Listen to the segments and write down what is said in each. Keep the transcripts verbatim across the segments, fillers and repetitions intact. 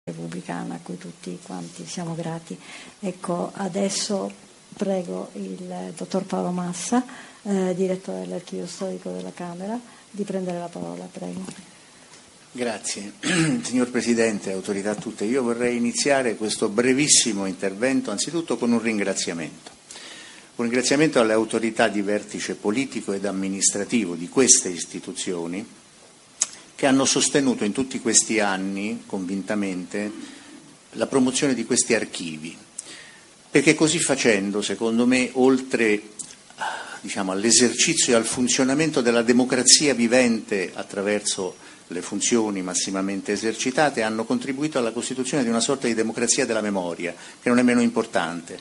repubblicana a cui tutti quanti siamo grati. Ecco, adesso prego il dottor Paolo Massa, eh, direttore dell'Archivio Storico della Camera, di prendere la parola, prego. Grazie. Signor Presidente, autorità tutte, io vorrei iniziare questo brevissimo intervento anzitutto con un ringraziamento. Un ringraziamento alle autorità di vertice politico ed amministrativo di queste istituzioni che hanno sostenuto in tutti questi anni convintamente la promozione di questi archivi, perché così facendo, secondo me, oltre diciamo, all'esercizio e al funzionamento della democrazia vivente attraverso le funzioni massimamente esercitate, hanno contribuito alla costituzione di una sorta di democrazia della memoria, che non è meno importante.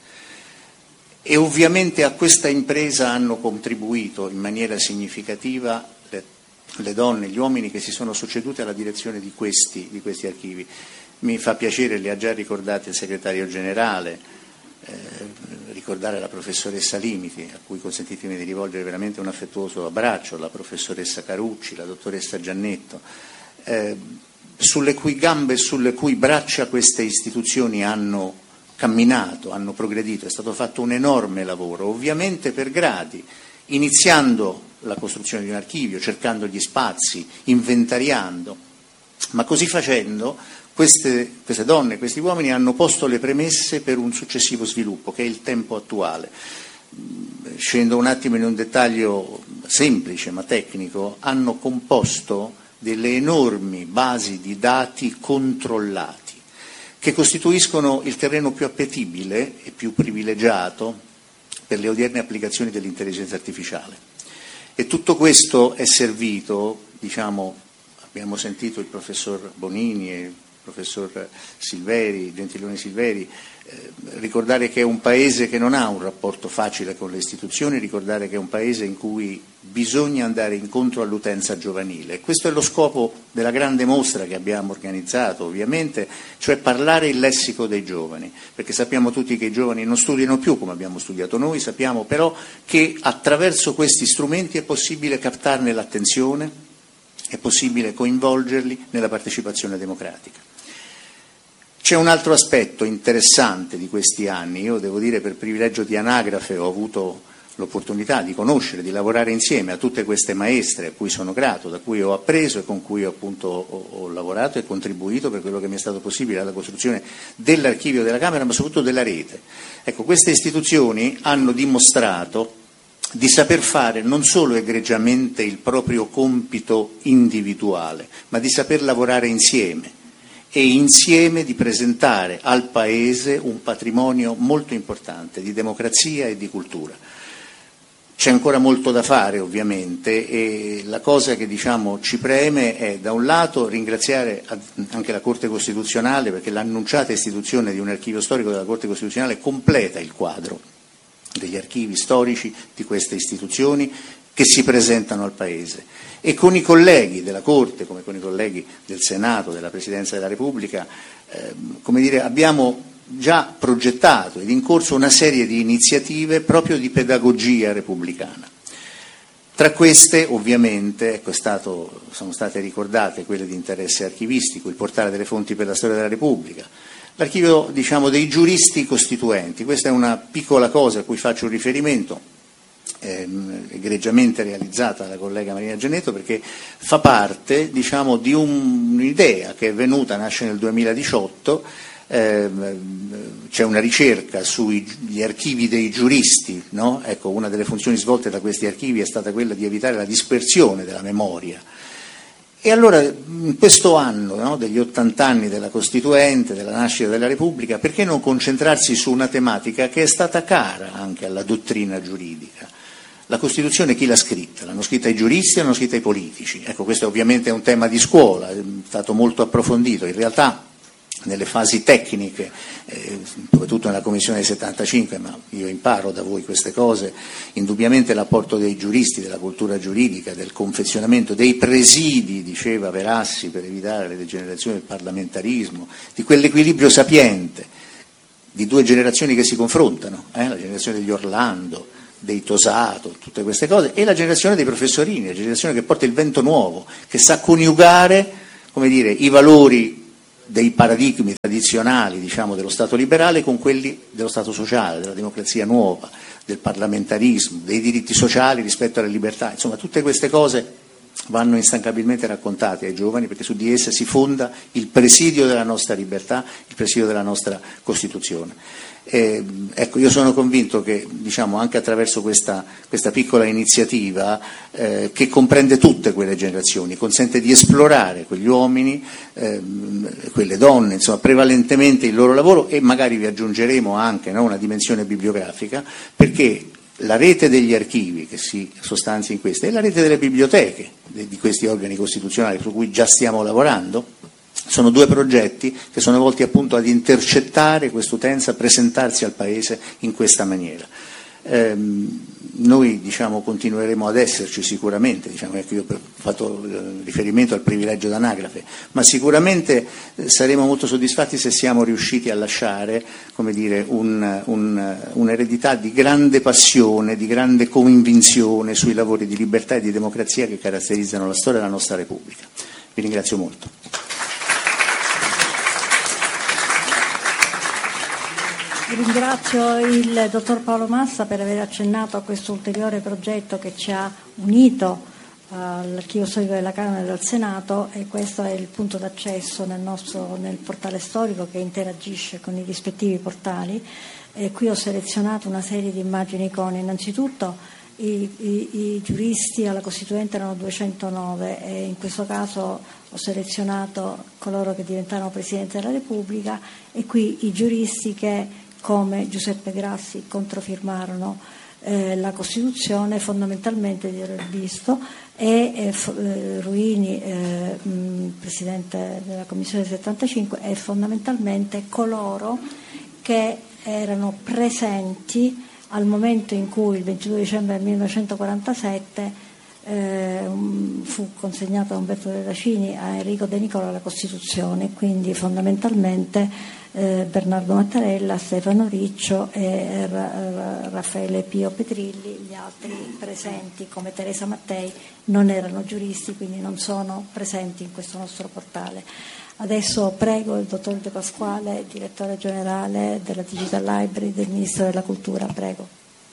E ovviamente a questa impresa hanno contribuito in maniera significativa le le donne, gli uomini che si sono succeduti alla direzione di questi, di questi archivi. Mi fa piacere, li ha già ricordati il segretario generale, eh, ricordare la professoressa Limiti, a cui consentitemi di rivolgere veramente un affettuoso abbraccio, la professoressa Carucci, la dottoressa Giannetto, eh, sulle cui gambe e sulle cui braccia queste istituzioni hanno camminato, hanno progredito. È stato fatto un enorme lavoro, ovviamente per gradi, iniziando la costruzione di un archivio, cercando gli spazi, inventariando, ma così facendo queste, queste donne, questi uomini hanno posto le premesse per un successivo sviluppo, che è il tempo attuale. Scendo un attimo in un dettaglio semplice ma tecnico, hanno composto delle enormi basi di dati controllati, che costituiscono il terreno più appetibile e più privilegiato per le odierne applicazioni dell'intelligenza artificiale. E tutto questo è servito, diciamo, abbiamo sentito il professor Bonini e il professor Silveri, Gentiloni Silveri, eh, ricordare che è un paese che non ha un rapporto facile con le istituzioni, ricordare che è un paese in cui bisogna andare incontro all'utenza giovanile. E questo è lo scopo della grande mostra che abbiamo organizzato, ovviamente, cioè parlare il lessico dei giovani, perché sappiamo tutti che i giovani non studiano più come abbiamo studiato noi, sappiamo però che attraverso questi strumenti è possibile captarne l'attenzione, è possibile coinvolgerli nella partecipazione democratica. C'è un altro aspetto interessante di questi anni. Io devo dire, per privilegio di anagrafe ho avuto l'opportunità di conoscere, di lavorare insieme a tutte queste maestre a cui sono grato, da cui ho appreso e con cui appunto ho, ho lavorato e contribuito per quello che mi è stato possibile alla costruzione dell'archivio della Camera, ma soprattutto della rete. Ecco, queste istituzioni hanno dimostrato di saper fare non solo egregiamente il proprio compito individuale, ma di saper lavorare insieme e insieme di presentare al Paese un patrimonio molto importante di democrazia e di cultura. C'è ancora molto da fare, ovviamente, e la cosa che diciamo ci preme è, da un lato, ringraziare anche la Corte Costituzionale, perché l'annunciata istituzione di un archivio storico della Corte Costituzionale completa il quadro degli archivi storici di queste istituzioni che si presentano al Paese. E con i colleghi della Corte, come con i colleghi del Senato, della Presidenza della Repubblica, eh, come dire, abbiamo già progettato ed in corso una serie di iniziative proprio di pedagogia repubblicana. Tra queste, ovviamente, ecco, è stato, sono state ricordate quelle di interesse archivistico, il portale delle fonti per la storia della Repubblica, l'archivio, diciamo, dei giuristi costituenti. Questa è una piccola cosa a cui faccio un riferimento, ehm, egregiamente realizzata dalla collega Marina Giannetto, perché fa parte, diciamo, di un, un'idea che è venuta, nasce nel duemiladiciotto. C'è una ricerca sugli archivi dei giuristi, no? Ecco, una delle funzioni svolte da questi archivi è stata quella di evitare la dispersione della memoria. E allora, in questo anno, no, degli ottanta anni della Costituente, della nascita della Repubblica, perché non concentrarsi su una tematica che è stata cara anche alla dottrina giuridica? La Costituzione chi l'ha scritta? L'hanno scritta i giuristi o l'hanno scritta i politici? Ecco, questo ovviamente è un tema di scuola, è stato molto approfondito. In realtà, nelle fasi tecniche, eh, soprattutto nella Commissione del settantacinque, ma io imparo da voi queste cose, indubbiamente l'apporto dei giuristi, della cultura giuridica, del confezionamento, dei presidi, diceva Verassi, per evitare le degenerazioni del parlamentarismo, di quell'equilibrio sapiente di due generazioni che si confrontano, eh, la generazione degli Orlando, dei Tosato, tutte queste cose, e la generazione dei professorini, la generazione che porta il vento nuovo, che sa coniugare, come dire, i valori dei paradigmi tradizionali, diciamo, dello Stato liberale con quelli dello Stato sociale, della democrazia nuova, del parlamentarismo, dei diritti sociali rispetto alle libertà. Insomma, tutte queste cose vanno instancabilmente raccontate ai giovani, perché su di esse si fonda il presidio della nostra libertà, il presidio della nostra Costituzione. Eh, ecco, io sono convinto che, diciamo, anche attraverso questa, questa piccola iniziativa eh, che comprende tutte quelle generazioni, consente di esplorare quegli uomini, eh, quelle donne, insomma, prevalentemente il loro lavoro, e magari vi aggiungeremo anche, no, una dimensione bibliografica, perché la rete degli archivi che si sostanzia in questa e la rete delle biblioteche di questi organi costituzionali su cui già stiamo lavorando sono due progetti che sono volti appunto ad intercettare quest'utenza, presentarsi al Paese in questa maniera. Eh, noi, diciamo, continueremo ad esserci sicuramente, diciamo, ecco, io ho fatto riferimento al privilegio d'anagrafe, ma sicuramente saremo molto soddisfatti se siamo riusciti a lasciare, come dire, un, un, un'eredità di grande passione, di grande convinzione sui lavori di libertà e di democrazia che caratterizzano la storia della nostra Repubblica. Vi ringrazio molto. Ringrazio il dottor Paolo Massa per aver accennato a questo ulteriore progetto che ci ha unito all'Archivio Storico della Camera e del Senato, e questo è il punto d'accesso nel nostro nel portale storico che interagisce con i rispettivi portali. E qui ho selezionato una serie di immagini icone. Innanzitutto i, i, i giuristi alla Costituente erano duecentonove e in questo caso ho selezionato coloro che diventarono Presidente della Repubblica, e qui i giuristi che, come Giuseppe Grassi, controfirmarono eh, la Costituzione, fondamentalmente di aver visto, e eh, f- eh, Ruini, eh, mh, Presidente della Commissione settantacinque, e fondamentalmente coloro che erano presenti al momento in cui il ventidue dicembre del millenovecentoquarantasette eh, fu consegnata da Umberto De Racini a Enrico De Nicola la Costituzione, quindi fondamentalmente eh, Bernardo Mattarella, Stefano Riccio e Ra- Raffaele Pio Petrilli. Gli altri presenti, come Teresa Mattei, non erano giuristi, quindi non sono presenti in questo nostro portale. Adesso prego il dottor De Pasquale, direttore generale della Digital Library del Ministero della Cultura. Prego.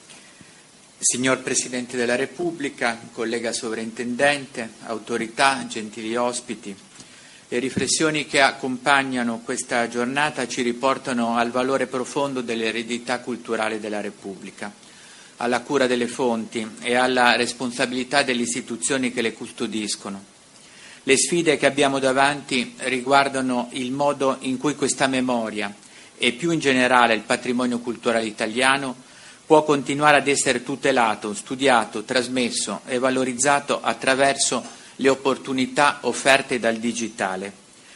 Signor Presidente della Repubblica, collega sovrintendente, autorità, gentili ospiti, le riflessioni che accompagnano questa giornata ci riportano al valore profondo dell'eredità culturale della Repubblica, alla cura delle fonti e alla responsabilità delle istituzioni che le custodiscono. Le sfide che abbiamo davanti riguardano il modo in cui questa memoria e più in generale il patrimonio culturale italiano può continuare ad essere tutelato, studiato, trasmesso e valorizzato attraverso le opportunità offerte dal digitale.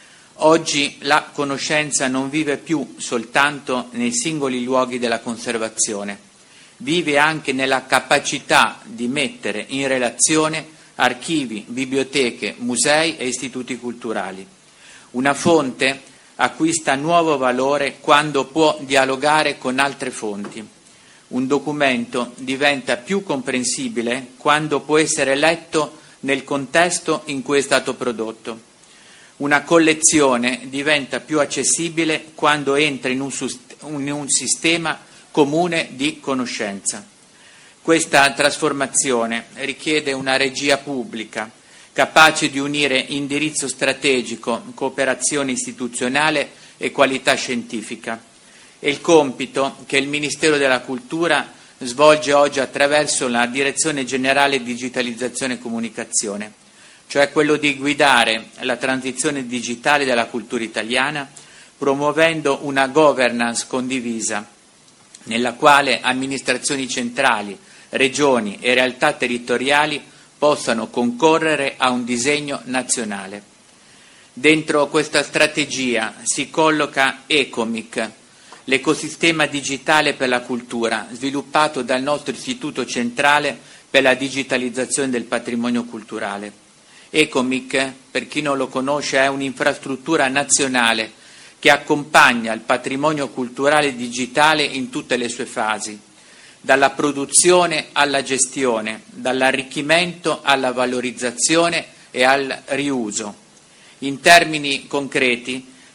Oggi la conoscenza non vive più soltanto nei singoli luoghi della conservazione, vive anche nella capacità di mettere in relazione archivi, biblioteche, musei e istituti culturali. Una fonte acquista nuovo valore quando può dialogare con altre fonti. Un documento diventa più comprensibile quando può essere letto nel contesto in cui è stato prodotto. Una collezione diventa più accessibile quando entra in un, in un sistema comune di conoscenza. Questa trasformazione richiede una regia pubblica capace di unire indirizzo strategico, cooperazione istituzionale e qualità scientifica. È il compito che il Ministero della Cultura svolge oggi attraverso la Direzione Generale Digitalizzazione e Comunicazione, cioè quello di guidare la transizione digitale della cultura italiana, promuovendo una governance condivisa, nella quale amministrazioni centrali, regioni e realtà territoriali possano concorrere a un disegno nazionale. Dentro questa strategia si colloca Ecomic, l'ecosistema digitale per la cultura, sviluppato dal nostro Istituto Centrale per la Digitalizzazione del Patrimonio Culturale. Ecomic, per chi non lo conosce, è un'infrastruttura nazionale che accompagna il patrimonio culturale digitale in tutte le sue fasi, dalla produzione alla gestione, dall'arricchimento alla valorizzazione e al riuso. In termini concreti,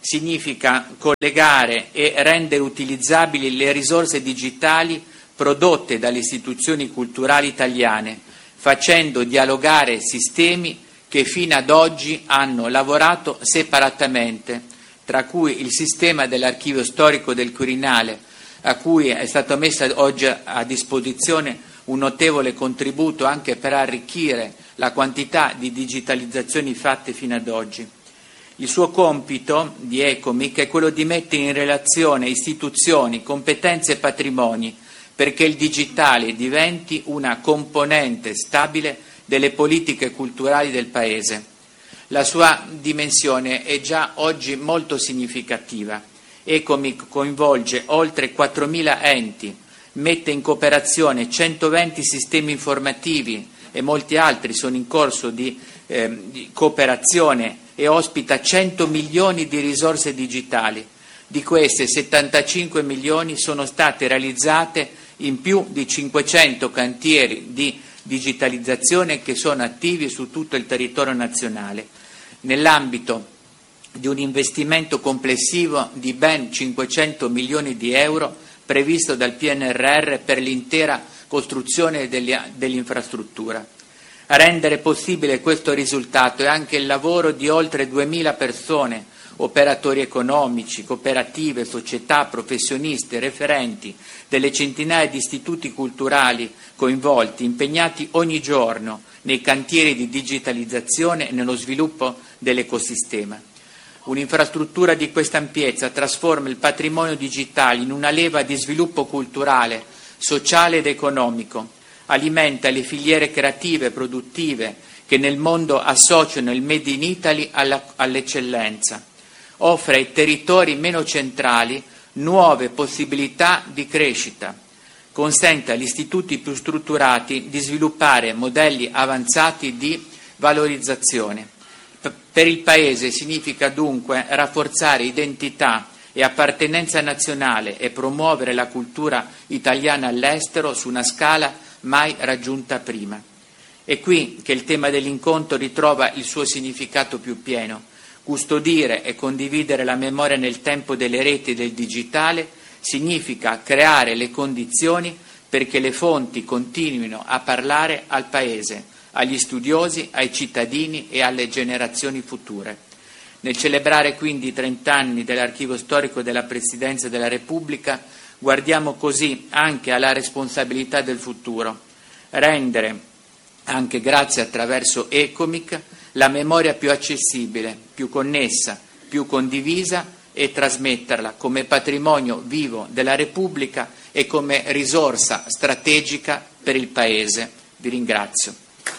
significa collegare e rendere utilizzabili le risorse digitali prodotte dalle istituzioni culturali italiane, facendo dialogare sistemi che fino ad oggi hanno lavorato separatamente, tra cui il sistema dell'archivio storico del Quirinale, a cui è stato messo oggi a disposizione un notevole contributo anche per arricchire la quantità di digitalizzazioni fatte fino ad oggi. Il suo compito di ECOMIC è quello di mettere in relazione istituzioni, competenze e patrimoni perché il digitale diventi una componente stabile delle politiche culturali del Paese. La sua dimensione è già oggi molto significativa. ECOMIC coinvolge oltre quattromila enti, mette in cooperazione centoventi sistemi informativi e molti altri sono in corso di, eh, di cooperazione e ospita cento milioni di risorse digitali. Di queste settantacinque milioni sono state realizzate in più di cinquecento cantieri di digitalizzazione che sono attivi su tutto il territorio nazionale, nell'ambito di un investimento complessivo di ben cinquecento milioni di euro previsto dal P N R R per l'intera costruzione dell'infrastruttura. A rendere possibile questo risultato è anche il lavoro di oltre duemila persone, operatori economici, cooperative, società, professionisti, referenti delle centinaia di istituti culturali coinvolti, impegnati ogni giorno nei cantieri di digitalizzazione e nello sviluppo dell'ecosistema. Un'infrastruttura di questa ampiezza trasforma il patrimonio digitale in una leva di sviluppo culturale, sociale ed economico, alimenta le filiere creative e produttive che nel mondo associano il Made in Italy alla, all'eccellenza, offre ai territori meno centrali nuove possibilità di crescita, consente agli istituti più strutturati di sviluppare modelli avanzati di valorizzazione. Per il Paese significa dunque rafforzare identità e appartenenza nazionale e promuovere la cultura italiana all'estero su una scala mai raggiunta prima. È qui che il tema dell'incontro ritrova il suo significato più pieno. Custodire e condividere la memoria nel tempo delle reti del digitale significa creare le condizioni perché le fonti continuino a parlare al Paese, agli studiosi, ai cittadini e alle generazioni future. Nel celebrare quindi i trent'anni dell'Archivio Storico della Presidenza della Repubblica, guardiamo così anche alla responsabilità del futuro, rendere, anche grazie attraverso ECOMIC, la memoria più accessibile, più connessa, più condivisa e trasmetterla come patrimonio vivo della Repubblica e come risorsa strategica per il Paese. Vi ringrazio.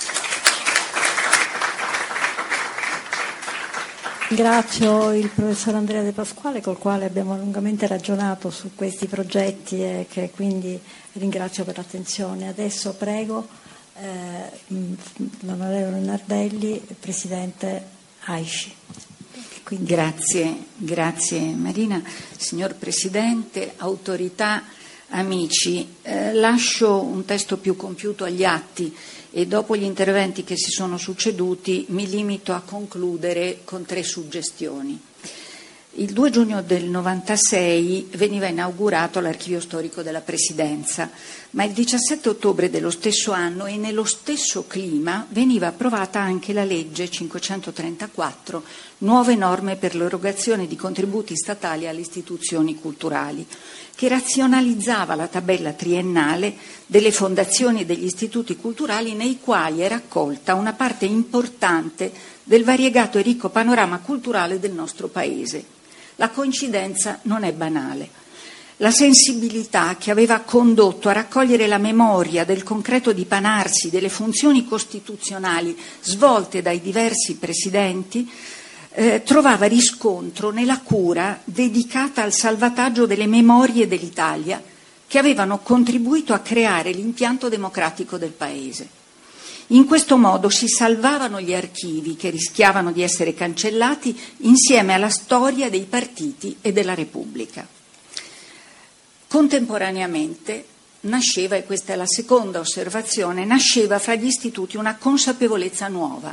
Ringrazio il professor Andrea De Pasquale, col quale abbiamo lungamente ragionato su questi progetti e che quindi ringrazio per l'attenzione. Adesso prego eh, l'onorevole Nardelli, presidente AISCI. Quindi... Grazie, grazie Marina. Signor Presidente, autorità, amici, eh, lascio un testo più compiuto agli atti e dopo gli interventi che si sono succeduti mi limito a concludere con tre suggestioni. Il due giugno del novantasei veniva inaugurato l'Archivio Storico della Presidenza, ma il diciassette ottobre dello stesso anno e nello stesso clima veniva approvata anche la legge cinquecentotrentaquattro, nuove norme per l'erogazione di contributi statali alle istituzioni culturali, che razionalizzava la tabella triennale delle fondazioni e degli istituti culturali nei quali è raccolta una parte importante del variegato e ricco panorama culturale del nostro Paese. La coincidenza non è banale. La sensibilità che aveva condotto a raccogliere la memoria del concreto dipanarsi delle funzioni costituzionali svolte dai diversi presidenti eh, trovava riscontro nella cura dedicata al salvataggio delle memorie dell'Italia che avevano contribuito a creare l'impianto democratico del Paese. In questo modo si salvavano gli archivi che rischiavano di essere cancellati insieme alla storia dei partiti e della Repubblica. Contemporaneamente nasceva, e questa è la seconda osservazione, nasceva fra gli istituti una consapevolezza nuova,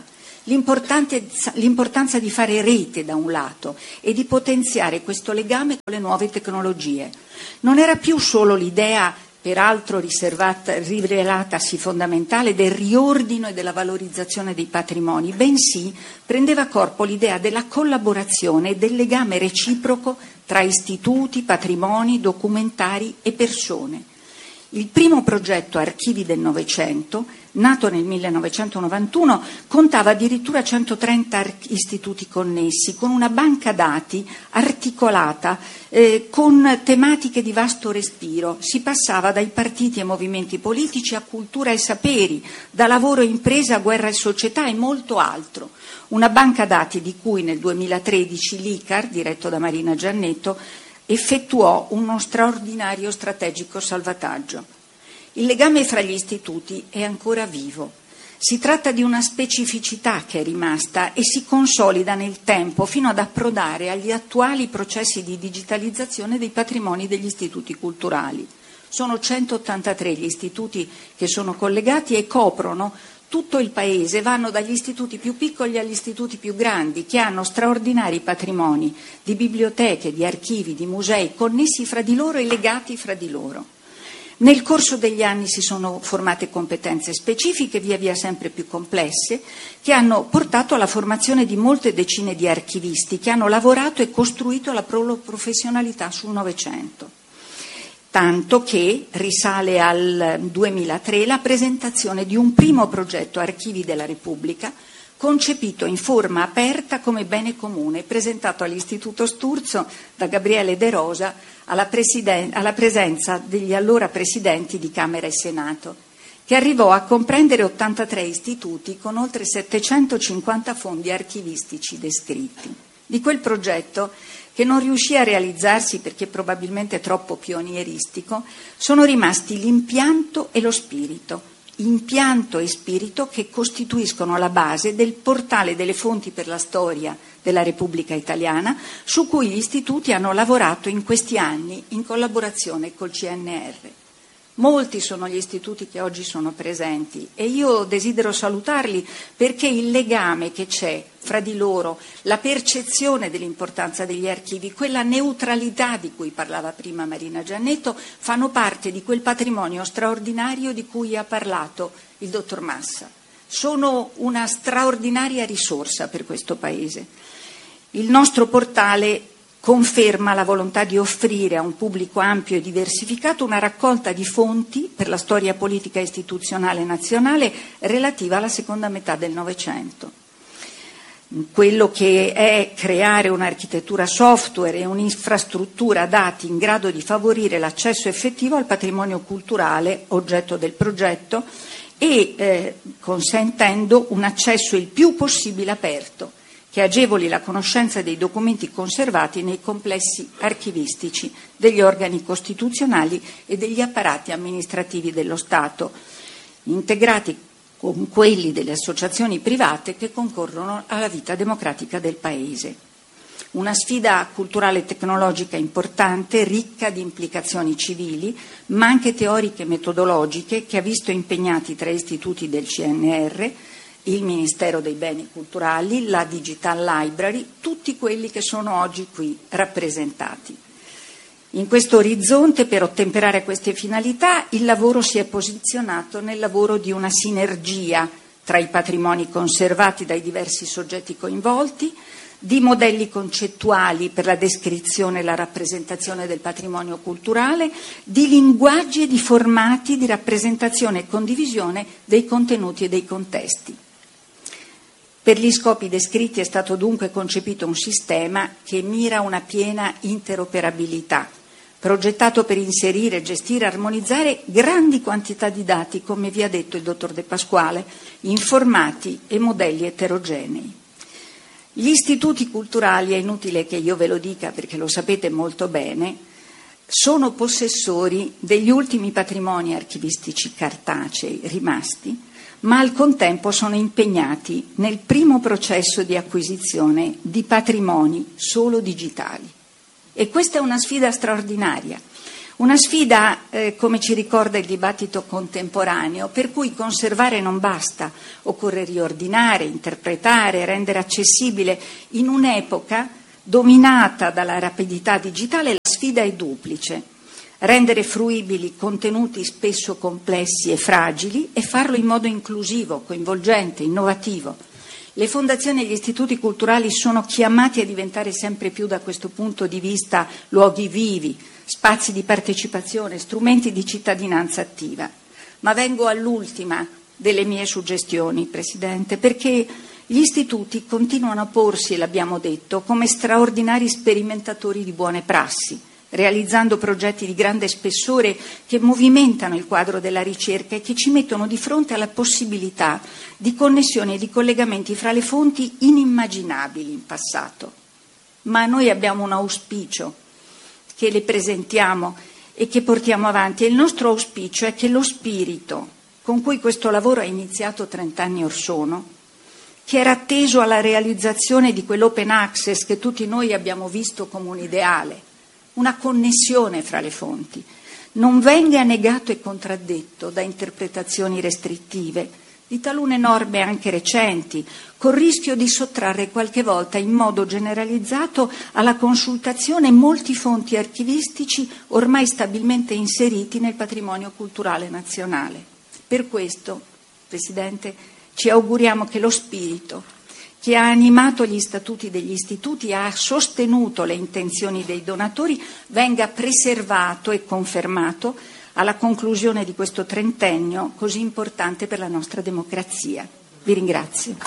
l'importanza, l'importanza di fare rete da un lato e di potenziare questo legame con le nuove tecnologie. Non era più solo l'idea, peraltro riservata, rivelatasi fondamentale, del riordino e della valorizzazione dei patrimoni, bensì prendeva corpo l'idea della collaborazione e del legame reciproco tra istituti, patrimoni, documentari e persone. Il primo progetto Archivi del Novecento, nato nel millenovecentonovantuno, contava addirittura centotrenta istituti connessi, con una banca dati articolata eh, con tematiche di vasto respiro. Si passava dai partiti e movimenti politici a cultura e saperi, da lavoro e impresa a guerra e società e molto altro. Una banca dati di cui nel duemilatredici l'I C A R, diretto da Marina Giannetto, effettuò uno straordinario strategico salvataggio. Il legame fra gli istituti è ancora vivo. Si tratta di una specificità che è rimasta e si consolida nel tempo fino ad approdare agli attuali processi di digitalizzazione dei patrimoni degli istituti culturali. Sono centottantatré gli istituti che sono collegati e coprono tutto il Paese, vanno dagli istituti più piccoli agli istituti più grandi, che hanno straordinari patrimoni di biblioteche, di archivi, di musei, connessi fra di loro e legati fra di loro. Nel corso degli anni si sono formate competenze specifiche, via via sempre più complesse, che hanno portato alla formazione di molte decine di archivisti che hanno lavorato e costruito la loro professionalità sul Novecento. Tanto che risale al duemilatré la presentazione di un primo progetto Archivi della Repubblica, concepito in forma aperta come bene comune, presentato all'Istituto Sturzo da Gabriele De Rosa alla, presiden- alla presenza degli allora presidenti di Camera e Senato, che arrivò a comprendere ottantatré istituti con oltre settecentocinquanta fondi archivistici descritti. Di quel progetto, che non riuscì a realizzarsi perché probabilmente troppo pionieristico, sono rimasti l'impianto e lo spirito. Impianto e spirito che costituiscono la base del portale delle fonti per la storia della Repubblica Italiana, su cui gli istituti hanno lavorato in questi anni in collaborazione col C N R. Molti sono gli istituti che oggi sono presenti e io desidero salutarli perché il legame che c'è fra di loro, la percezione dell'importanza degli archivi, quella neutralità di cui parlava prima Marina Giannetto, fanno parte di quel patrimonio straordinario di cui ha parlato il dottor Massa. Sono una straordinaria risorsa per questo Paese. Il nostro portale conferma la volontà di offrire a un pubblico ampio e diversificato una raccolta di fonti per la storia politica e istituzionale nazionale relativa alla seconda metà del Novecento. Quello che è creare un'architettura software e un'infrastruttura dati in grado di favorire l'accesso effettivo al patrimonio culturale oggetto del progetto e eh, consentendo un accesso il più possibile aperto, che agevoli la conoscenza dei documenti conservati nei complessi archivistici degli organi costituzionali e degli apparati amministrativi dello Stato, integrati con quelli delle associazioni private che concorrono alla vita democratica del Paese. Una sfida culturale e tecnologica importante, ricca di implicazioni civili, ma anche teoriche e metodologiche, che ha visto impegnati tre istituti del C N R, il Ministero dei Beni Culturali, la Digital Library, tutti quelli che sono oggi qui rappresentati. In questo orizzonte, per ottemperare a queste finalità, il lavoro si è posizionato nel lavoro di una sinergia tra i patrimoni conservati dai diversi soggetti coinvolti, di modelli concettuali per la descrizione e la rappresentazione del patrimonio culturale, di linguaggi e di formati di rappresentazione e condivisione dei contenuti e dei contesti. Per gli scopi descritti è stato dunque concepito un sistema che mira a una piena interoperabilità, progettato per inserire, gestire, armonizzare grandi quantità di dati, come vi ha detto il dottor De Pasquale, in formati e modelli eterogenei. Gli istituti culturali, è inutile che io ve lo dica perché lo sapete molto bene, sono possessori degli ultimi patrimoni archivistici cartacei rimasti, ma al contempo sono impegnati nel primo processo di acquisizione di patrimoni solo digitali. E questa è una sfida straordinaria, Una sfida, eh, come ci ricorda il dibattito contemporaneo, per cui conservare non basta, occorre riordinare, interpretare, rendere accessibile. In un'epoca dominata dalla rapidità digitale, la sfida è duplice: rendere fruibili contenuti spesso complessi e fragili e farlo in modo inclusivo, coinvolgente, innovativo. Le fondazioni e gli istituti culturali sono chiamati a diventare sempre più, da questo punto di vista, luoghi vivi, spazi di partecipazione, strumenti di cittadinanza attiva. Ma vengo all'ultima delle mie suggestioni, Presidente, perché gli istituti continuano a porsi, e l'abbiamo detto, come straordinari sperimentatori di buone prassi, realizzando progetti di grande spessore che movimentano il quadro della ricerca e che ci mettono di fronte alla possibilità di connessioni e di collegamenti fra le fonti inimmaginabili in passato. Ma noi abbiamo un auspicio che le presentiamo e che portiamo avanti, e il nostro auspicio è che lo spirito con cui questo lavoro è iniziato trent'anni or sono, che era atteso alla realizzazione di quell'open access che tutti noi abbiamo visto come un ideale, una connessione fra le fonti, non venga negato e contraddetto da interpretazioni restrittive di talune norme anche recenti, col rischio di sottrarre qualche volta in modo generalizzato alla consultazione molti fonti archivistici ormai stabilmente inseriti nel patrimonio culturale nazionale. Per questo, Presidente, ci auguriamo che lo spirito che ha animato gli statuti degli istituti e ha sostenuto le intenzioni dei donatori venga preservato e confermato alla conclusione di questo trentennio così importante per la nostra democrazia. Vi ringrazio.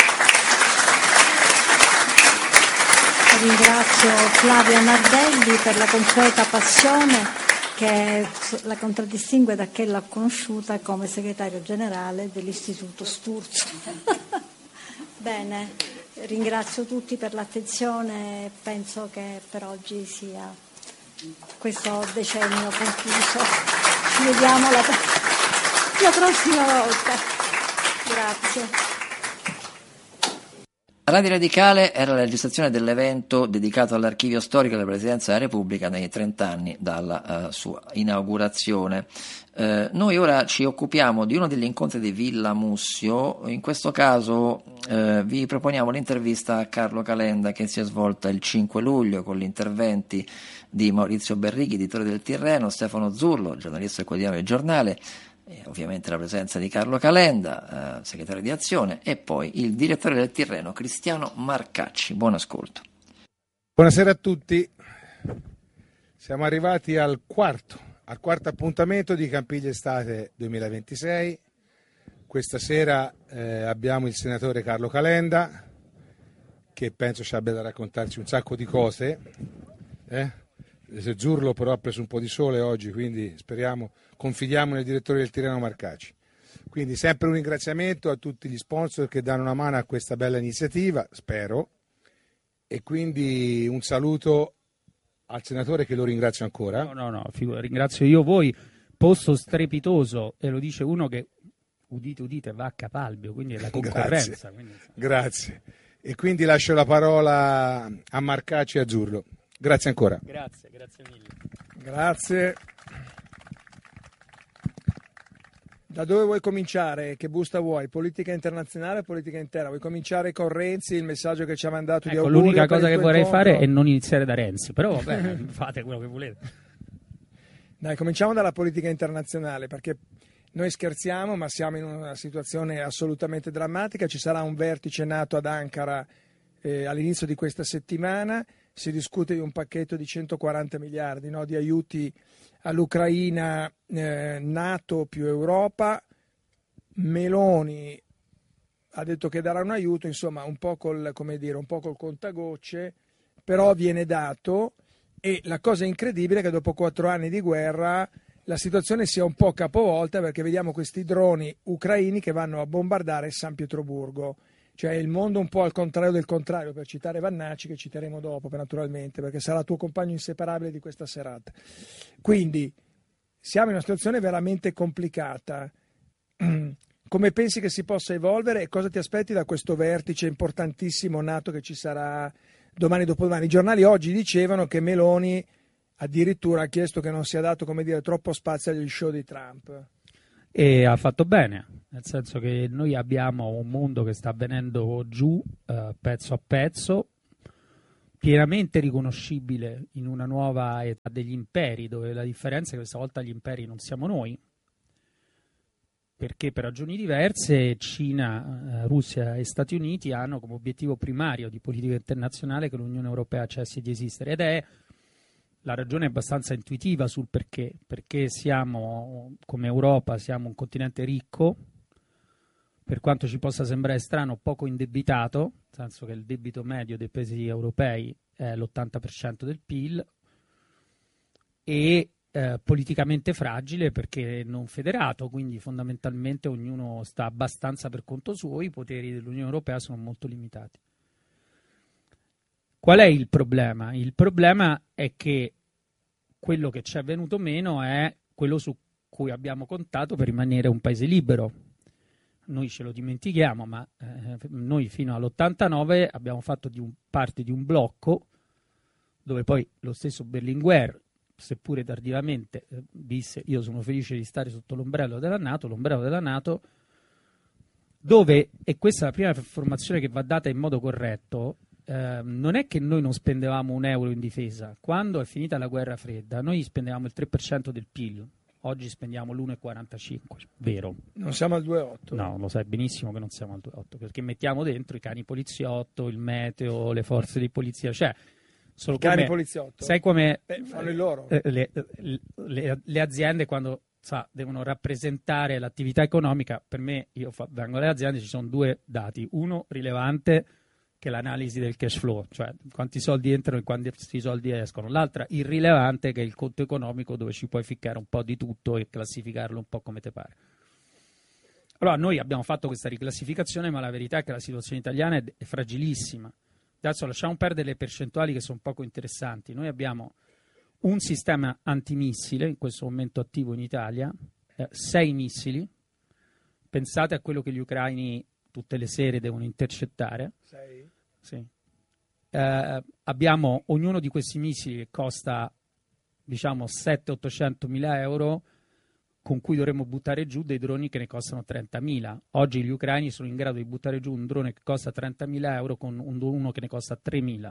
Ringrazio Flavia Nardelli per la consueta passione che la contraddistingue da che l'ha conosciuta come segretario generale dell'Istituto Sturzo. Bene, ringrazio tutti per l'attenzione, penso che per oggi sia questo decennio concluso. Ci vediamo la, la prossima volta. Grazie. Radio Radicale era la registrazione dell'evento dedicato all'archivio storico della Presidenza della Repubblica nei trent'anni dalla uh, sua inaugurazione. Uh, noi ora ci occupiamo di uno degli incontri di Villa Mussio. In questo caso uh, vi proponiamo l'intervista a Carlo Calenda, che si è svolta il cinque luglio con gli interventi di Maurizio Berrighi, editore del Tirreno, Stefano Zurlo, giornalista del quotidiano Il Giornale, e ovviamente la presenza di Carlo Calenda, eh, segretario di Azione, e poi il direttore del Tirreno, Cristiano Marcacci. Buon ascolto. Buonasera a tutti. Siamo arrivati al quarto, al quarto appuntamento di Campiglia Estate duemilaventisei. Questa sera eh, abbiamo il senatore Carlo Calenda, che penso ci abbia da raccontarci un sacco di cose. Eh? Zurlo però ha preso un po' di sole oggi, quindi speriamo, confidiamo nel direttore del Tirreno Marcacci. Quindi sempre un ringraziamento a tutti gli sponsor che danno una mano a questa bella iniziativa, spero, e quindi un saluto al senatore, che lo ringrazio ancora. No, no, no, figu- ringrazio io voi, posto strepitoso, e lo dice uno che, udite, udite, va a Capalbio, quindi è la concorrenza. Grazie, quindi... Grazie. E quindi lascio la parola a Marcacci e a Zurlo. Grazie ancora. Grazie, grazie mille. Grazie. Da dove vuoi cominciare? Che busta vuoi? Politica internazionale o politica interna? Vuoi cominciare con Renzi, il messaggio che ci ha mandato ecco, di auguri? L'unica cosa che vorrei incontro? fare è non iniziare da Renzi, però vabbè, fate quello che volete. Dai, cominciamo dalla politica internazionale, perché noi scherziamo, ma siamo in una situazione assolutamente drammatica. Ci sarà un vertice NATO ad Ankara eh, all'inizio di questa settimana. Si discute di un pacchetto di centoquaranta miliardi, no, di aiuti all'Ucraina, eh, NATO più Europa. Meloni ha detto che darà un aiuto, insomma un po' col, come dire, un po' col contagocce, però viene dato, e la cosa incredibile è che dopo quattro anni di guerra la situazione sia un po' capovolta, perché vediamo questi droni ucraini che vanno a bombardare San Pietroburgo. Cioè il mondo un po' al contrario del contrario, per citare Vannacci, che citeremo dopo naturalmente, perché sarà tuo compagno inseparabile di questa serata. Quindi siamo in una situazione veramente complicata. Come pensi che si possa evolvere e cosa ti aspetti da questo vertice importantissimo NATO che ci sarà domani dopodomani? I giornali oggi dicevano che Meloni addirittura ha chiesto che non sia dato, come dire, troppo spazio agli show di Trump. E ha fatto bene, nel senso che noi abbiamo un mondo che sta venendo giù eh, pezzo a pezzo, pienamente riconoscibile in una nuova età degli imperi, dove la differenza è che questa volta gli imperi non siamo noi, perché per ragioni diverse Cina, eh, Russia e Stati Uniti hanno come obiettivo primario di politica internazionale che l'Unione Europea cessi di esistere, ed è la ragione è abbastanza intuitiva sul perché, perché siamo, come Europa, siamo un continente ricco, per quanto ci possa sembrare strano, poco indebitato, nel senso che il debito medio dei paesi europei è l'ottanta per cento del P I L, e eh, politicamente fragile perché non federato, quindi fondamentalmente ognuno sta abbastanza per conto suo, i poteri dell'Unione Europea sono molto limitati. Qual è il problema? Il problema è che quello che ci è venuto meno è quello su cui abbiamo contato per rimanere un paese libero. Noi ce lo dimentichiamo, ma eh, noi fino all'ottantanove abbiamo fatto di un, parte di un blocco dove poi lo stesso Berlinguer, seppure tardivamente, eh, disse io sono felice di stare sotto l'ombrello della NATO, l'ombrello della NATO, dove, e questa è la prima informazione che va data in modo corretto, eh, non è che noi non spendevamo un euro in difesa. Quando è finita la guerra fredda noi spendevamo il tre per cento del P I L, oggi spendiamo l'uno virgola quarantacinque, vero? Non siamo al due virgola otto. No, lo sai benissimo che non siamo al due virgola otto, perché mettiamo dentro i cani poliziotto, il meteo, le forze di polizia, cioè solo I cani come, poliziotto? sai come Beh, fanno il loro. eh, le, le, le aziende quando sa, devono rappresentare l'attività economica, per me, io fa, vengo alle aziende, ci sono due dati, uno rilevante che è l'analisi del cash flow, cioè quanti soldi entrano e quanti soldi escono, l'altra irrilevante che è il conto economico dove ci puoi ficcare un po' di tutto e classificarlo un po' come te pare. Allora noi abbiamo fatto questa riclassificazione, ma la verità è che la situazione italiana è, è fragilissima. Adesso lasciamo perdere le percentuali che sono poco interessanti. Noi abbiamo un sistema antimissile in questo momento attivo in Italia, eh, sei missili. Pensate a quello che gli ucraini tutte le sere devono intercettare. Sei? Sì. Eh, abbiamo ognuno di questi missili che costa diciamo settecento ottocento mila euro, con cui dovremmo buttare giù dei droni che ne costano trentamila. Oggi gli ucraini sono in grado di buttare giù un drone che costa trentamila euro con un, uno che ne costa tremila.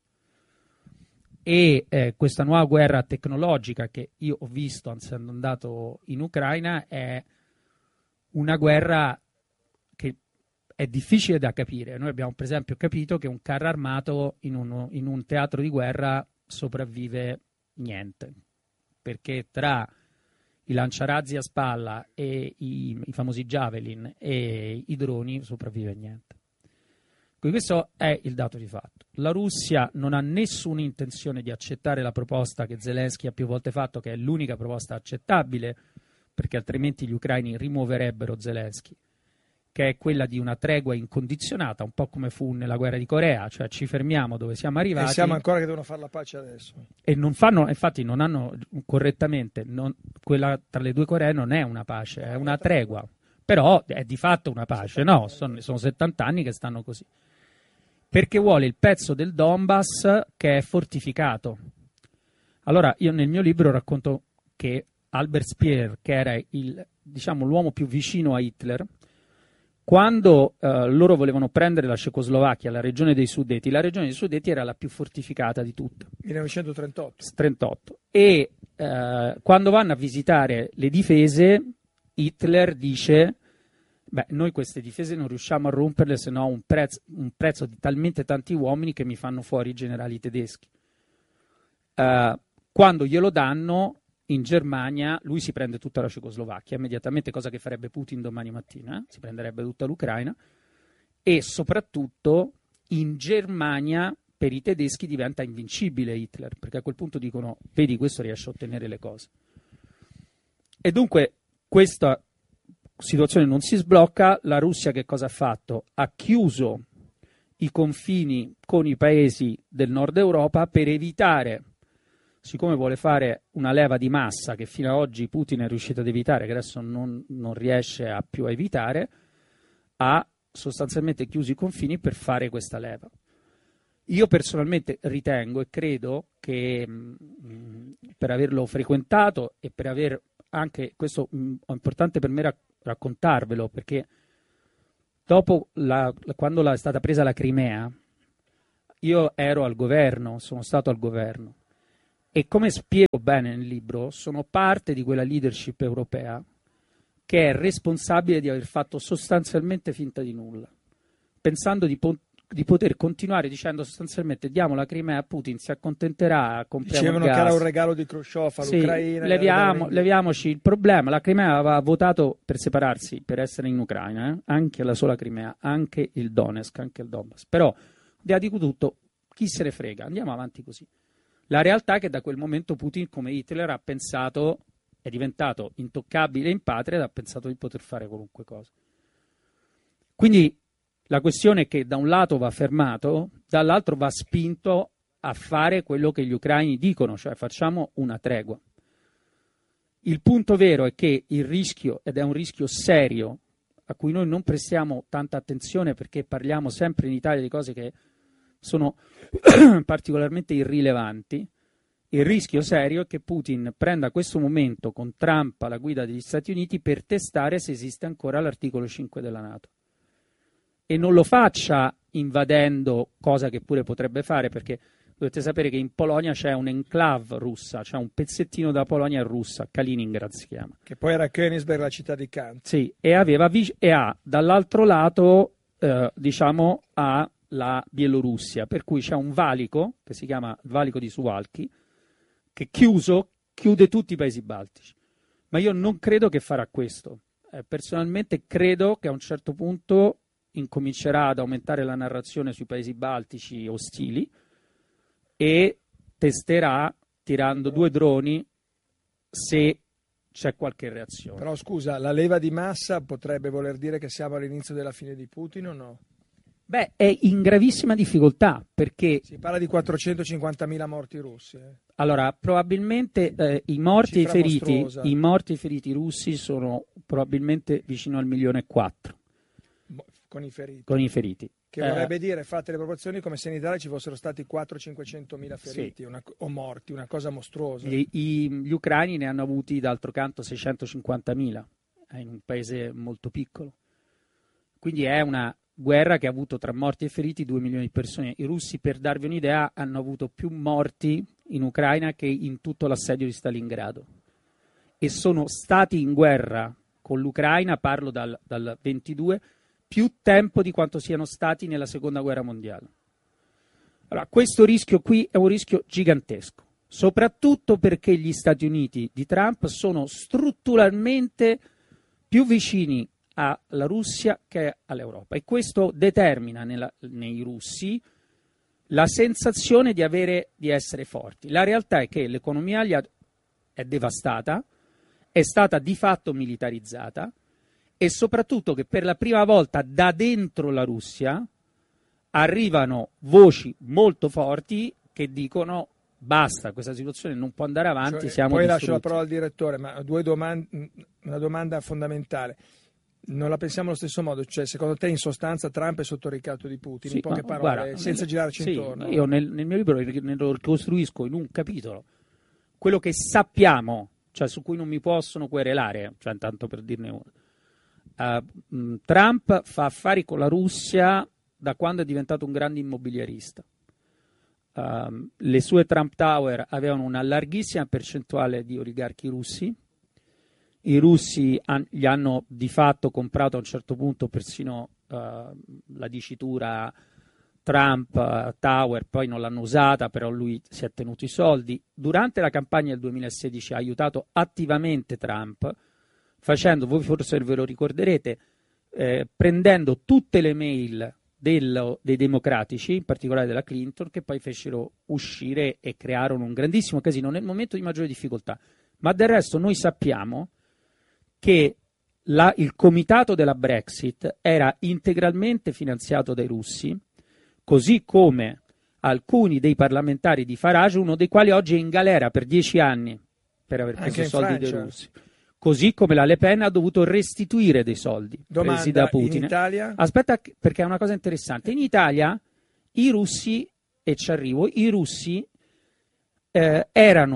E eh, questa nuova guerra tecnologica che io ho visto essendo andato in Ucraina è una guerra che è difficile da capire. Noi abbiamo per esempio capito che un carro armato in, uno, in un teatro di guerra sopravvive niente, perché tra i lanciarazzi a spalla e i, i famosi Javelin e i droni sopravvive niente. Quindi questo è il dato di fatto. La Russia non ha nessuna intenzione di accettare la proposta che Zelensky ha più volte fatto, che è l'unica proposta accettabile, perché altrimenti gli ucraini rimuoverebbero Zelensky, che è quella di una tregua incondizionata, un po' come fu nella guerra di Corea, cioè ci fermiamo dove siamo arrivati. E siamo ancora che devono fare la pace adesso. E non fanno, infatti non hanno correttamente, non, quella tra le due Coree non è una pace, è una tregua, però è di fatto una pace, no, sono, sono settanta anni che stanno così. Perché vuole il pezzo del Donbass che è fortificato. Allora io nel mio libro racconto che Albert Speer, che era il, diciamo, l'uomo più vicino a Hitler, quando eh, loro volevano prendere la Cecoslovacchia, la regione dei Sudeti, la regione dei Sudeti era la più fortificata di tutte. millenovecentotrentotto. trentotto. E eh, quando vanno a visitare le difese, Hitler dice: beh, noi queste difese non riusciamo a romperle se no un, prez- un prezzo di talmente tanti uomini che mi fanno fuori i generali tedeschi. Eh, quando glielo danno, in Germania lui si prende tutta la Cecoslovacchia immediatamente, cosa che farebbe Putin domani mattina, eh? Si prenderebbe tutta l'Ucraina, e soprattutto in Germania per i tedeschi diventa invincibile Hitler, perché a quel punto dicono: vedi, questo riesce a ottenere le cose. E dunque questa situazione non si sblocca. La Russia che cosa ha fatto? Ha chiuso i confini con i paesi del nord Europa per evitare, siccome vuole fare una leva di massa che fino ad oggi Putin è riuscito ad evitare, che adesso non, non riesce a più a evitare, ha sostanzialmente chiuso i confini per fare questa leva. Io personalmente ritengo e credo che mh, per averlo frequentato e per aver anche, questo mh, è importante per me rac- raccontarvelo, perché dopo la, quando la, è stata presa la Crimea, io ero al governo, sono stato al governo, e come spiego bene nel libro, sono parte di quella leadership europea che è responsabile di aver fatto sostanzialmente finta di nulla, pensando di, po- di poter continuare dicendo sostanzialmente diamo la Crimea a Putin, si accontenterà, compriamo Dicevano il gas. che era un regalo di Khrushchev all'Ucraina. Sì, leviamo, leviamoci il problema. La Crimea aveva votato per separarsi, per essere in Ucraina, eh? Anche la sola Crimea, anche il Donetsk, anche il Donbass. Però, di di tutto, chi se ne frega, andiamo avanti così. La realtà è che da quel momento Putin, come Hitler, ha pensato, è diventato intoccabile in patria ed ha pensato di poter fare qualunque cosa. Quindi la questione è che da un lato va fermato, dall'altro va spinto a fare quello che gli ucraini dicono, cioè facciamo una tregua. Il punto vero è che il rischio, ed è un rischio serio, a cui noi non prestiamo tanta attenzione perché parliamo sempre in Italia di cose che sono particolarmente irrilevanti, il rischio serio è che Putin prenda questo momento con Trump alla guida degli Stati Uniti per testare se esiste ancora l'articolo cinque della NATO. E non lo faccia invadendo, cosa che pure potrebbe fare, perché dovete sapere che in Polonia c'è un'enclave russa, c'è un pezzettino della Polonia russa, Kaliningrad si chiama. Che poi era Königsberg, la città di Kant. Sì, e, aveva, e ha dall'altro lato, eh, diciamo, ha la Bielorussia, per cui c'è un valico, che si chiama il valico di Suwalki, che chiuso chiude tutti i paesi baltici. Ma io non credo che farà questo. Eh, personalmente credo che a un certo punto incomincerà ad aumentare la narrazione sui paesi baltici ostili e testerà tirando due droni se c'è qualche reazione. Però scusa, la leva di massa potrebbe voler dire che siamo all'inizio della fine di Putin o no? Beh, è in gravissima difficoltà perché... Si parla di quattrocentocinquantamila morti russi. Eh. Allora, probabilmente eh, i, morti e i, feriti, mostruosa. i morti e i feriti russi sono probabilmente vicino al milione e quattro. Con i feriti. Con i feriti. Che eh, vorrebbe dire, fatte le proporzioni, come se in Italia ci fossero stati quattrocento-cinquecentomila feriti, sì. una, o morti, una cosa mostruosa. Gli, i, gli ucraini ne hanno avuti d'altro canto seicentocinquantamila, eh, in un paese molto piccolo. Quindi è una guerra che ha avuto tra morti e feriti due milioni di persone. I russi, per darvi un'idea, hanno avuto più morti in Ucraina che in tutto l'assedio di Stalingrado. E sono stati in guerra con l'Ucraina, parlo dal, dal ventidue, più tempo di quanto siano stati nella seconda guerra mondiale. Allora, questo rischio qui è un rischio gigantesco, soprattutto perché gli Stati Uniti di Trump sono strutturalmente più vicini alla Russia che all'Europa e questo determina nella, nei russi la sensazione di, avere, di essere forti. La realtà è che l'economia è devastata, è stata di fatto militarizzata, e soprattutto che per la prima volta da dentro la Russia arrivano voci molto forti che dicono basta, questa situazione non può andare avanti, cioè, siamo poi distrutti. Lascio la parola al direttore, ma due domande, una domanda fondamentale. Non la pensiamo allo stesso modo, cioè secondo te in sostanza Trump è sotto ricatto di Putin, sì, in poche ma, parole, guarda, senza nel, girarci sì, intorno? Io nel, nel mio libro ne lo ricostruisco in un capitolo, quello che sappiamo, cioè su cui non mi possono querelare, cioè tanto per dirne uno. Uh, Trump fa affari con la Russia da quando è diventato un grande immobiliarista. Uh, le sue Trump Tower avevano una larghissima percentuale di oligarchi russi. I russi han, gli hanno di fatto comprato a un certo punto persino uh, la dicitura Trump uh, Tower, poi non l'hanno usata, però lui si è tenuto i soldi. Durante la campagna del duemilasedici ha aiutato attivamente Trump, facendo, voi forse ve lo ricorderete, eh, prendendo tutte le mail del, dei democratici, in particolare della Clinton, che poi fecero uscire e crearono un grandissimo casino nel momento di maggiore difficoltà. Ma del resto noi sappiamo che la, il comitato della Brexit era integralmente finanziato dai russi, così come alcuni dei parlamentari di Farage, uno dei quali oggi è in galera per dieci anni per aver preso soldi Francia. dei russi. Così come la Le Pen ha dovuto restituire dei soldi Domanda, presi da Putin. In Italia? Aspetta, perché è una cosa interessante. In Italia i russi, e ci arrivo, i russi eh, erano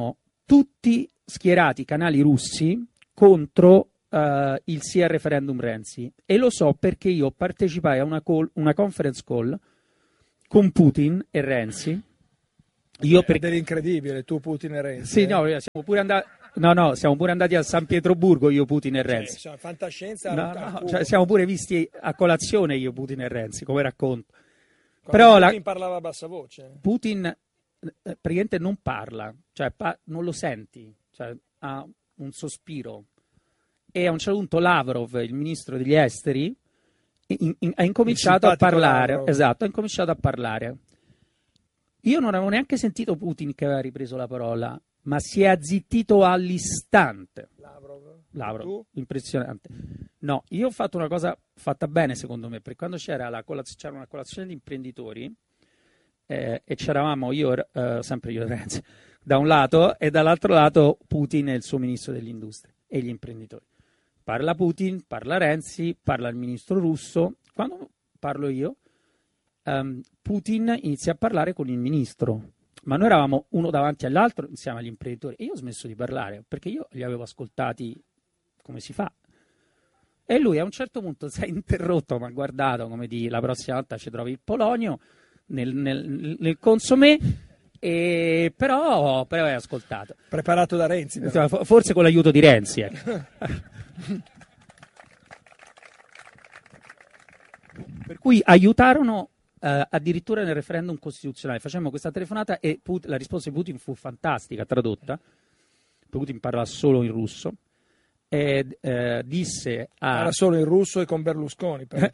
tutti schierati canali russi contro uh, il sì al referendum Renzi, e lo so perché io partecipai a una, call, una conference call con Putin e Renzi. Io per... È dell'incredibile, tu Putin e Renzi. Sì, eh? no, siamo pure andati... No, no, siamo pure andati a San Pietroburgo io, Putin e Renzi. Cioè, fantascienza. No, no, cioè, siamo pure visti a colazione io, Putin e Renzi, come racconto. Quando Però Putin la... parlava a bassa voce. Putin eh, praticamente non parla, cioè pa- non lo senti, cioè, ha un sospiro. E a un certo punto Lavrov, il ministro degli esteri, in, in, ha incominciato a parlare. Lavrov. Esatto, ha incominciato a parlare. Io non avevo neanche sentito Putin che aveva ripreso la parola, ma si è azzittito all'istante. Lavrov. Lavrov, Tu? impressionante. No, io ho fatto una cosa fatta bene secondo me, perché quando c'era, la colaz- c'era una colazione di imprenditori eh, e c'eravamo io, eh, sempre io e Renzi, da un lato, e dall'altro lato Putin e il suo ministro dell'industria e gli imprenditori. Parla Putin, parla Renzi, parla il ministro russo. Quando parlo io, um, Putin inizia a parlare con il ministro, ma noi eravamo uno davanti all'altro insieme agli imprenditori, e io ho smesso di parlare perché io li avevo ascoltati come si fa. E lui a un certo punto si è interrotto, mi ha guardato come di la prossima volta ci trovi il Polonio nel, nel, nel consomé, e però, però è ascoltato. Preparato da Renzi. Però. Forse con l'aiuto di Renzi. Eh. Per cui aiutarono eh, addirittura nel referendum costituzionale. Facemmo questa telefonata e Put- la risposta di Putin fu fantastica, tradotta. Putin parla solo in russo. E eh, disse a... Era solo in russo e con Berlusconi. Però,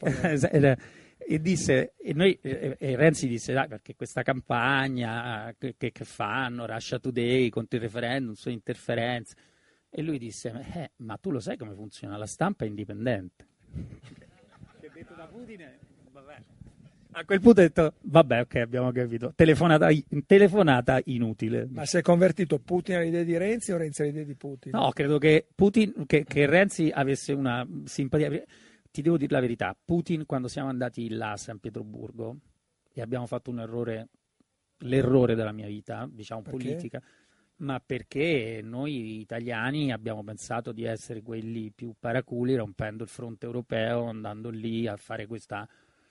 e disse, e, noi, e, e Renzi disse, dai, perché questa campagna che, che, che fanno, Russia Today contro il referendum, sono interferenze. E lui disse, eh, ma tu lo sai come funziona, la stampa è indipendente. Che detto da Putin è, vabbè. A quel punto ho detto, vabbè, ok, abbiamo capito, telefonata, telefonata inutile. Ma si è convertito Putin alle idee di Renzi o Renzi alle idee di Putin? No, credo che, Putin, che, che Renzi avesse una simpatia. Ti devo dire la verità, Putin, quando siamo andati là a San Pietroburgo e abbiamo fatto un errore, l'errore della mia vita, diciamo perché? politica, ma perché noi italiani abbiamo pensato di essere quelli più paraculi, rompendo il fronte europeo, andando lì a fare questa,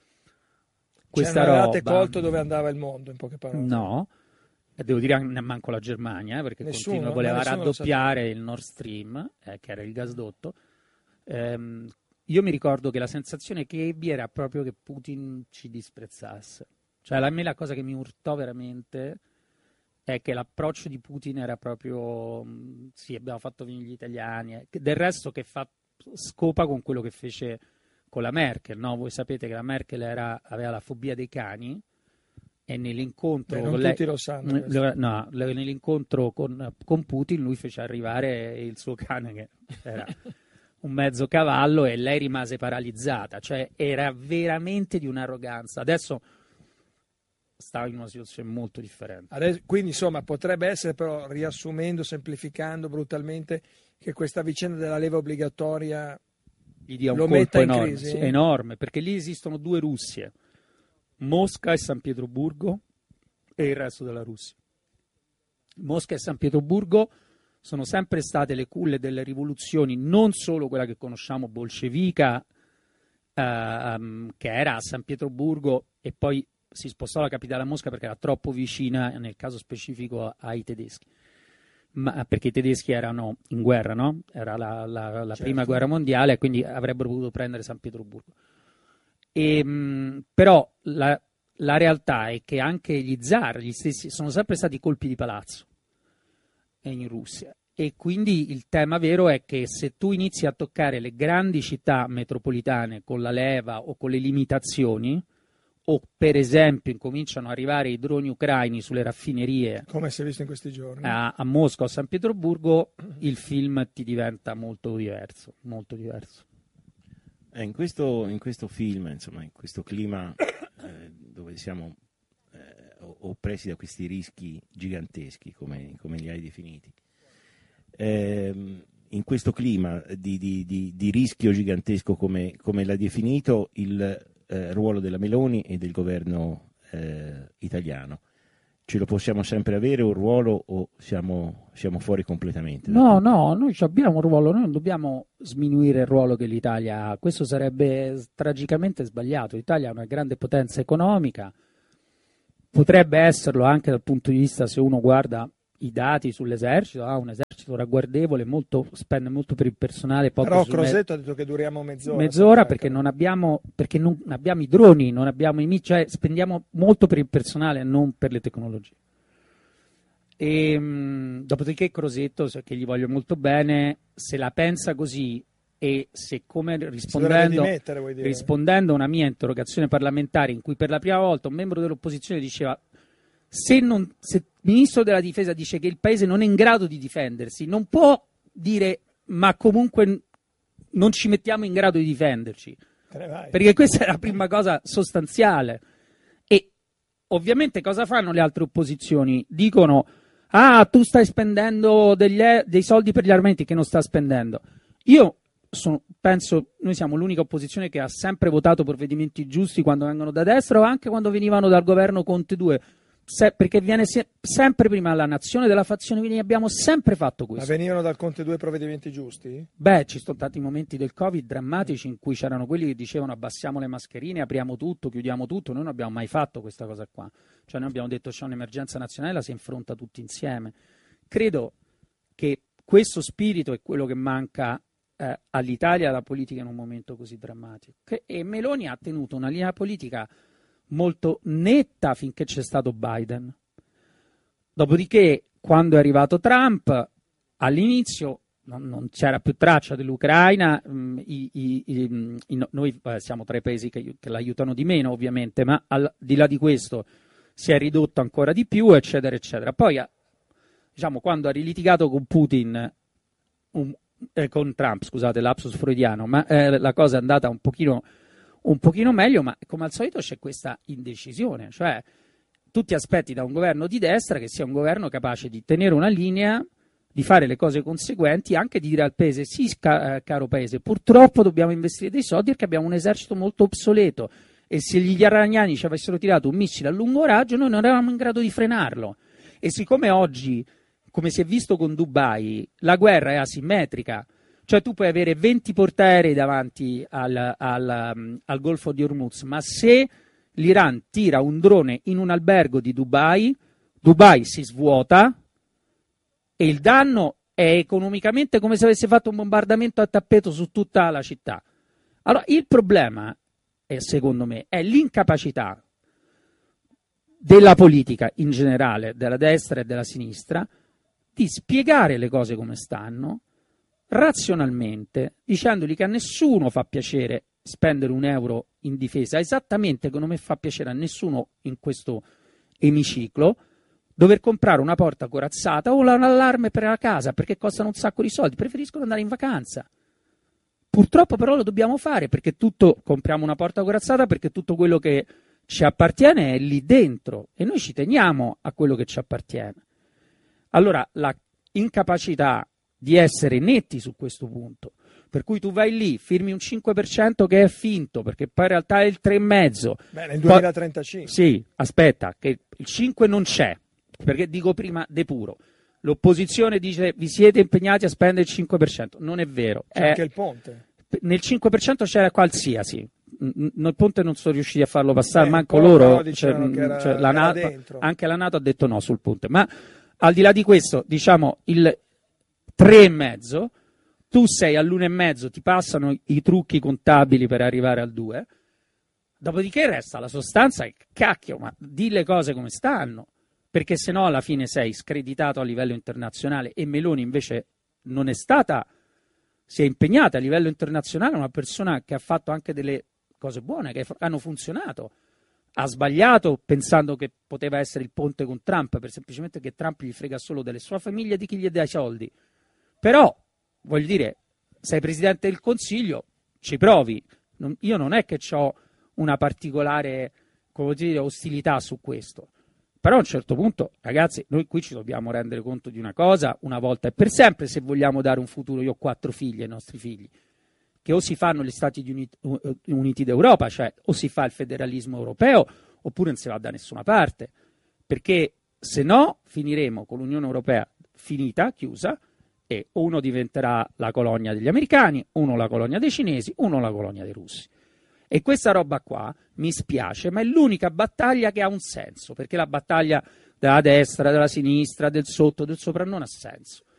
questa cioè, non roba. avevate colto dove andava il mondo, in poche parole? No, e devo dire manco la Germania, eh, perché nessuno, continua, voleva nessuno raddoppiare il Nord Stream, eh, che era il gasdotto. Ehm, io mi ricordo che la sensazione che ebbi era proprio che Putin ci disprezzasse. Cioè, a me la cosa che mi urtò veramente è che l'approccio di Putin era proprio, sì, abbiamo fatto venire gli italiani, eh, del resto che fa scopa con quello che fece con la Merkel, no? Voi sapete che la Merkel era, aveva la fobia dei cani, e nell'incontro Beh, non con lei, tutti lo sanno questo. no, nell'incontro con, con Putin lui fece arrivare il suo cane che era un mezzo cavallo, e lei rimase paralizzata, cioè era veramente di un'arroganza. Adesso stava in una situazione molto differente. Adesso, quindi insomma potrebbe essere, però, riassumendo, semplificando brutalmente, che questa vicenda della leva obbligatoria gli dia un lo colpo metta in enorme, crisi? sì, enorme, perché lì esistono due Russie, Mosca e San Pietroburgo, e il resto della Russia. Mosca e San Pietroburgo sono sempre state le culle delle rivoluzioni, non solo quella che conosciamo bolscevica, ehm, che era a San Pietroburgo e poi si spostò la capitale a Mosca perché era troppo vicina, nel caso specifico, ai tedeschi. Ma perché i tedeschi erano in guerra, no? Era la, la, la certo. prima guerra mondiale, quindi avrebbero potuto prendere San Pietroburgo. E, mh, però la, la realtà è che anche gli zar, gli stessi, sono sempre stati colpi di palazzo in Russia, e quindi il tema vero è che se tu inizi a toccare le grandi città metropolitane con la leva o con le limitazioni, o per esempio incominciano ad arrivare i droni ucraini sulle raffinerie, come si è visto in questi giorni, a, a Mosca o San Pietroburgo, il film ti diventa molto diverso, molto diverso. Eh, in, questo, in questo film, insomma, in questo clima eh, dove siamo eh, oppressi da questi rischi giganteschi, come, come li hai definiti, eh, in questo clima di, di, di, di rischio gigantesco, come, come l'ha definito, il eh, ruolo della Meloni e del governo eh, italiano, ce lo possiamo sempre avere un ruolo o siamo, siamo fuori completamente? No, no, noi abbiamo un ruolo, noi non dobbiamo sminuire il ruolo che l'Italia ha, questo sarebbe tragicamente sbagliato. L'Italia è una grande potenza economica, potrebbe esserlo anche dal punto di vista, se uno guarda i dati sull'esercito, ha un esercito ragguardevole, molto, spende molto per il personale. Poco Però su Crosetto me- ha detto che duriamo mezz'ora. Mezz'ora perché non abbiamo, perché non abbiamo i droni, non abbiamo i cioè spendiamo molto per il personale e non per le tecnologie. E, mh, dopodiché Crosetto, che gli voglio molto bene, se la pensa così e se come rispondendo, dimettere, rispondendo a una mia interrogazione parlamentare in cui per la prima volta un membro dell'opposizione diceva se, non, se il ministro della difesa dice che il paese non è in grado di difendersi, non può dire ma comunque non ci mettiamo in grado di difenderci, perché questa è la prima cosa sostanziale. E ovviamente cosa fanno le altre opposizioni? Dicono ah tu stai spendendo degli, dei soldi per gli armamenti, che non sta spendendo. Io sono, penso, noi siamo l'unica opposizione che ha sempre votato provvedimenti giusti quando vengono da destra o anche quando venivano dal governo Conte due. Se, perché viene se, sempre prima la nazione della fazione, quindi abbiamo sempre fatto questo. Ma venivano dal Conte due provvedimenti giusti? Beh, ci sono stati momenti del Covid drammatici in cui c'erano quelli che dicevano abbassiamo le mascherine, apriamo tutto, chiudiamo tutto. Noi non abbiamo mai fatto questa cosa qua. Cioè noi abbiamo detto c'è un'emergenza nazionale, la si affronta tutti insieme. Credo che questo spirito è quello che manca eh, all'Italia, alla politica in un momento così drammatico. Che, e Meloni ha tenuto una linea politica molto netta finché c'è stato Biden. Dopodiché, quando è arrivato Trump, all'inizio non, non c'era più traccia dell'Ucraina, mh, i, i, i, i, noi eh, siamo tra i paesi che, che l'aiutano di meno ovviamente, ma al di là di questo si è ridotto ancora di più, eccetera, eccetera. Poi, diciamo, quando ha rilitigato con Putin, un, eh, con Trump, scusate, lapsus freudiano, ma eh, la cosa è andata un pochino un pochino meglio, ma come al solito c'è questa indecisione, cioè tu ti aspetti da un governo di destra che sia un governo capace di tenere una linea, di fare le cose conseguenti, anche di dire al paese sì, ca- caro paese, purtroppo dobbiamo investire dei soldi perché abbiamo un esercito molto obsoleto e se gli iraniani ci avessero tirato un missile a lungo raggio noi non eravamo in grado di frenarlo. E siccome oggi, come si è visto con Dubai, la guerra è asimmetrica, cioè tu puoi avere venti portaerei davanti al, al, al Golfo di Hormuz, ma se l'Iran tira un drone in un albergo di Dubai, Dubai si svuota e il danno è economicamente come se avesse fatto un bombardamento a tappeto su tutta la città. Allora il problema, è, secondo me, è l'incapacità della politica in generale, della destra e della sinistra, di spiegare le cose come stanno, razionalmente, dicendogli che a nessuno fa piacere spendere un euro in difesa, esattamente come non mi fa piacere a nessuno in questo emiciclo dover comprare una porta corazzata o un allarme per la casa perché costano un sacco di soldi, preferiscono andare in vacanza. Purtroppo però lo dobbiamo fare perché tutto, compriamo una porta corazzata perché tutto quello che ci appartiene è lì dentro e noi ci teniamo a quello che ci appartiene. Allora la incapacità di essere netti su questo punto, per cui tu vai lì, firmi un cinque per cento che è finto, perché poi in realtà è il tre virgola cinque. Beh, nel duemilatrentacinque. Sì, aspetta, che il cinque non c'è, perché dico prima depuro. L'opposizione dice vi siete impegnati a spendere il cinque per cento, non è vero. C'è è, anche il ponte. Nel cinque per cento c'era qualsiasi. Nel ponte non sono riusciti a farlo passare, Beh, manco loro. Cioè, era, cioè, la NATO, dentro. Anche la NATO ha detto no sul ponte. Ma al di là di questo, diciamo, il tre e mezzo, tu sei all'uno e mezzo, ti passano i trucchi contabili per arrivare al due, dopodiché resta la sostanza e cacchio, ma di le cose come stanno, perché se no alla fine sei screditato a livello internazionale e Meloni invece non è stata, si è impegnata a livello internazionale, una persona che ha fatto anche delle cose buone, che hanno funzionato. Ha sbagliato pensando che poteva essere il ponte con Trump, per semplicemente che Trump gli frega solo delle sue famiglie e di chi gli dà i soldi. Però, voglio dire, sei Presidente del Consiglio, ci provi. Non, io non è che ho una particolare, come dire, ostilità su questo. Però a un certo punto, ragazzi, noi qui ci dobbiamo rendere conto di una cosa, una volta e per sempre, se vogliamo dare un futuro. Io ho quattro figli ai nostri figli, che o si fanno gli Stati Uniti, Uniti d'Europa, cioè o si fa il federalismo europeo, oppure non si va da nessuna parte. Perché se no finiremo con l'Unione Europea finita, chiusa, e uno diventerà la colonia degli americani, uno la colonia dei cinesi, uno la colonia dei russi. E questa roba qua mi spiace, ma è l'unica battaglia che ha un senso, perché la battaglia della destra, della sinistra, del sotto, del sopra non ha senso.